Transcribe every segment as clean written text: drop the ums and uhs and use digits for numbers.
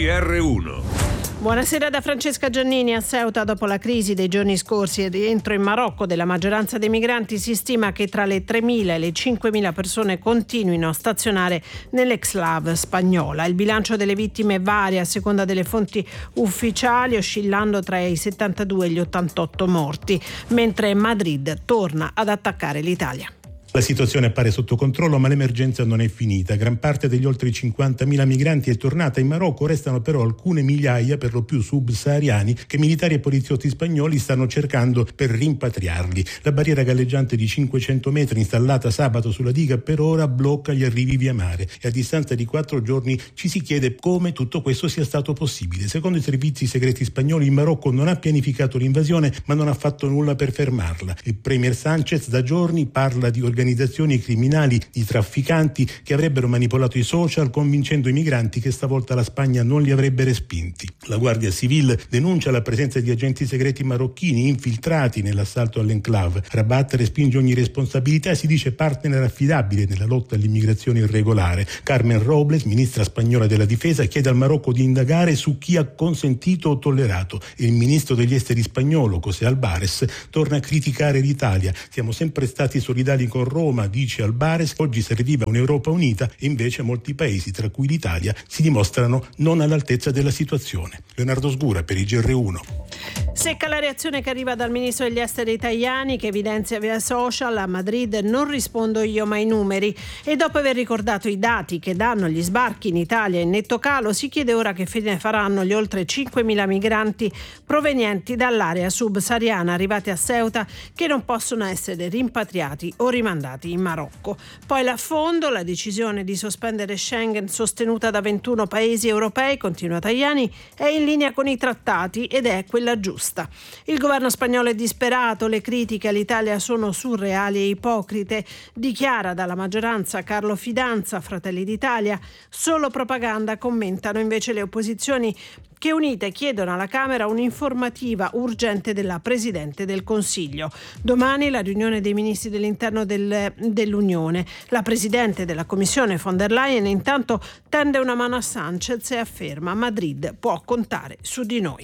GR1. Buonasera da Francesca Giannini. A Ceuta, dopo la crisi dei giorni scorsi e il rientro in Marocco della maggioranza dei migranti, si stima che tra le 3.000 e le 5.000 persone continuino a stazionare nell'exclave spagnola. Il bilancio delle vittime varia a seconda delle fonti ufficiali, oscillando tra i 72 e gli 88 morti, mentre Madrid torna ad attaccare l'Italia. La situazione appare sotto controllo, ma l'emergenza non è finita. Gran parte degli oltre 50.000 migranti è tornata in Marocco, restano però alcune migliaia, per lo più subsahariani, che militari e poliziotti spagnoli stanno cercando per rimpatriarli. La barriera galleggiante di 500 metri installata sabato sulla diga per ora blocca gli arrivi via mare e a distanza di 4 giorni ci si chiede come tutto questo sia stato possibile. Secondo i servizi segreti spagnoli, il Marocco non ha pianificato l'invasione, ma non ha fatto nulla per fermarla. Il premier Sánchez da giorni parla di organizzazioni criminali, di trafficanti che avrebbero manipolato i social convincendo i migranti che stavolta la Spagna non li avrebbe respinti. La Guardia Civile denuncia la presenza di agenti segreti marocchini infiltrati nell'assalto all'enclave. Rabat respinge ogni responsabilità e si dice partner affidabile nella lotta all'immigrazione irregolare. Carmen Robles, ministra spagnola della difesa, chiede al Marocco di indagare su chi ha consentito o tollerato. Il ministro degli esteri spagnolo, José Albares, torna a criticare l'Italia. Siamo sempre stati solidali con Roma, dice Albares, oggi serviva un'Europa unita e invece molti paesi, tra cui l'Italia, si dimostrano non all'altezza della situazione. Leonardo Sgura per il GR1. Secca la reazione che arriva dal ministro degli esteri Tajani, che evidenzia via social: a Madrid non rispondo io ma i numeri. E dopo aver ricordato i dati che danno gli sbarchi in Italia in netto calo, si chiede ora che fine faranno gli oltre 5.000 migranti provenienti dall'area subsahariana arrivati a Ceuta, che non possono essere rimpatriati o rimandati in Marocco. Poi l'affondo, la decisione di sospendere Schengen sostenuta da 21 paesi europei, continua Tajani, è in linea con i trattati ed è quella giusta. Il governo spagnolo è disperato, le critiche all'Italia sono surreali e ipocrite, dichiara dalla maggioranza Carlo Fidanza, Fratelli d'Italia. Solo propaganda, commentano invece le opposizioni, che unite chiedono alla Camera un'informativa urgente della Presidente del Consiglio. Domani la riunione dei ministri dell'interno dell'Unione. La Presidente della Commissione von der Leyen intanto tende una mano a Sánchez e afferma: Madrid può contare su di noi.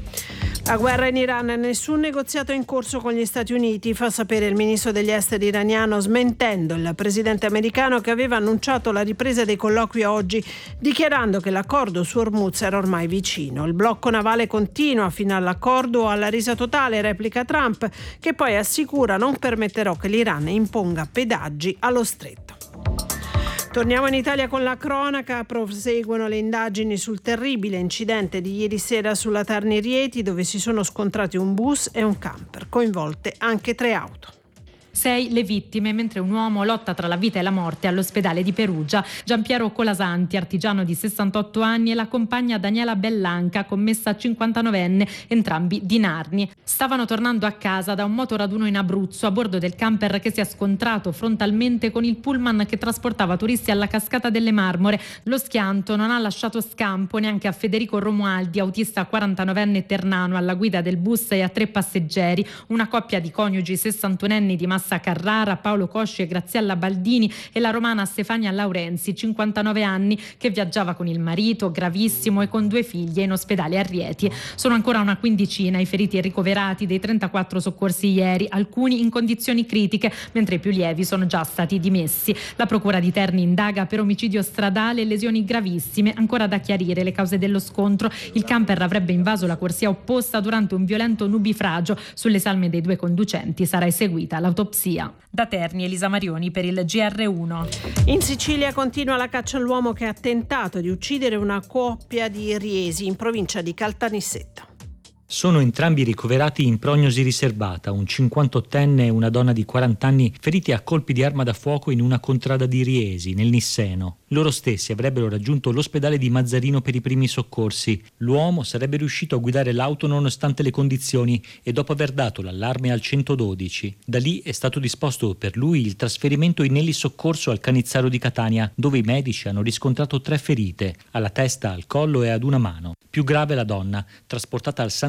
La guerra in Iran, nessun negoziato in corso con gli Stati Uniti, fa sapere il ministro degli esteri iraniano, smentendo il presidente americano che aveva annunciato la ripresa dei colloqui oggi, dichiarando che l'accordo su Hormuz era ormai vicino. Il blocco navale continua fino all'accordo o alla resa totale, replica Trump, che poi assicura non permetterò che l'Iran imponga pedaggi allo stretto. Torniamo in Italia con la cronaca. Proseguono le indagini sul terribile incidente di ieri sera sulla Terni Rieti, dove si sono scontrati un bus e un camper, coinvolte anche 3 auto. 6 le vittime, mentre un uomo lotta tra la vita e la morte all'ospedale di Perugia. Giampiero Colasanti, artigiano di 68 anni, e la compagna Daniela Bellanca, commessa 59enne, entrambi di Narni. Stavano tornando a casa da un motoraduno in Abruzzo a bordo del camper che si è scontrato frontalmente con il pullman che trasportava turisti alla Cascata delle Marmore. Lo schianto non ha lasciato scampo neanche a Federico Romualdi, autista 49enne ternano, alla guida del bus, e a 3 passeggeri, una coppia di coniugi 61enni di Massa Carrara, Paolo Cosci e Graziella Baldini, e la romana Stefania Laurenzi, 59 anni, che viaggiava con il marito, gravissimo, e con 2 figlie in ospedale a Rieti. Sono ancora una quindicina i feriti ricoverati dei 34 soccorsi ieri, alcuni in condizioni critiche, mentre i più lievi sono già stati dimessi. La procura di Terni indaga per omicidio stradale e lesioni gravissime, ancora da chiarire le cause dello scontro. Il camper avrebbe invaso la corsia opposta durante un violento nubifragio. Sulle salme dei 2 conducenti sarà eseguita l'autopsia. Da Terni, Elisa Marioni per il GR1. In Sicilia continua la caccia all'uomo che ha tentato di uccidere una coppia di Riesi in provincia di Caltanissetta. Sono entrambi ricoverati in prognosi riservata, un 58enne e una donna di 40 anni feriti a colpi di arma da fuoco in una contrada di Riesi, nel Nisseno. Loro stessi avrebbero raggiunto l'ospedale di Mazzarino per i primi soccorsi. L'uomo sarebbe riuscito a guidare l'auto nonostante le condizioni e dopo aver dato l'allarme al 112. Da lì è stato disposto per lui il trasferimento in elisoccorso al Canizzaro di Catania, dove i medici hanno riscontrato 3 ferite, alla testa, al collo e ad una mano. Più grave la donna, trasportata al San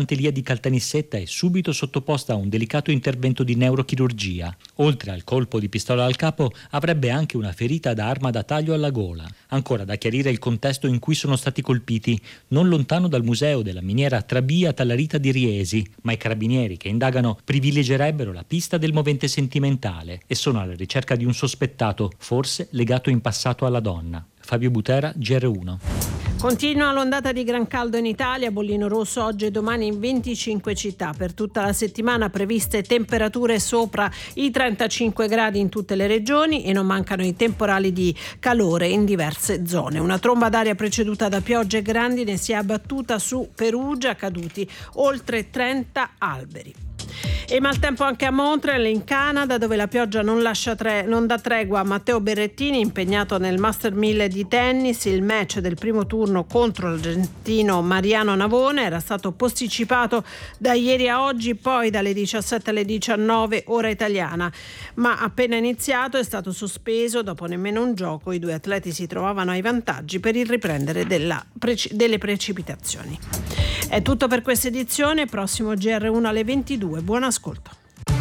fantelia di Caltanissetta è subito sottoposta a un delicato intervento di neurochirurgia. Oltre al colpo di pistola al capo, avrebbe anche una ferita da arma da taglio alla gola. Ancora da chiarire il contesto in cui sono stati colpiti, non lontano dal museo della miniera Trabia Tallarita di Riesi, ma i carabinieri che indagano privilegerebbero la pista del movente sentimentale e sono alla ricerca di un sospettato, forse legato in passato alla donna. Fabio Butera, GR1. Continua l'ondata di gran caldo in Italia, bollino rosso oggi e domani in 25 città. Per tutta la settimana previste temperature sopra i 35 gradi in tutte le regioni e non mancano i temporali di calore in diverse zone. Una tromba d'aria preceduta da piogge grandine si è abbattuta su Perugia, caduti oltre 30 alberi. E maltempo anche a Montreal, in Canada, dove la pioggia non dà tregua a Matteo Berrettini, impegnato nel Master 1000 di tennis. Il match del primo turno contro l'argentino Mariano Navone era stato posticipato da ieri a oggi, poi dalle 17 alle 19 ora italiana, ma appena iniziato è stato sospeso dopo nemmeno un gioco. I due atleti si trovavano ai vantaggi per il riprendere delle precipitazioni. È tutto per questa edizione, prossimo GR1 alle 22. Buon ascolto.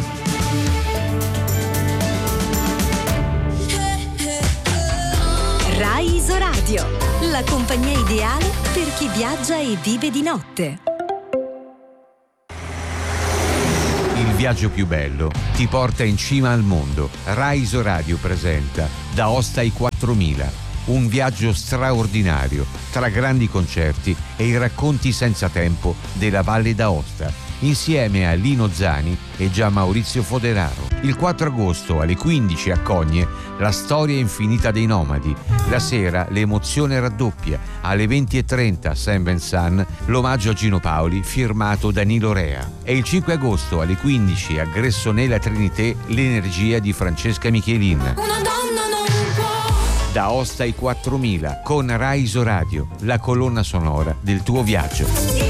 Rai Isoradio, la compagnia ideale per chi viaggia e vive di notte. Il viaggio più bello ti porta in cima al mondo. Rai Isoradio presenta D'Aosta ai 4000. Un viaggio straordinario tra grandi concerti e i racconti senza tempo della Valle d'Aosta, insieme a Lino Zani e Gian Maurizio Foderaro. Il 4 agosto alle 15 a Cogne, la storia infinita dei nomadi. La sera l'emozione raddoppia. Alle 20:30 a Saint Vincent, l'omaggio a Gino Paoli firmato Danilo Rea. E il 5 agosto alle 15 a Gressonella Trinité, l'energia di Francesca Michelin. Una donna non può. D'Aosta ai 4000 con Rai Isoradio, la colonna sonora del tuo viaggio.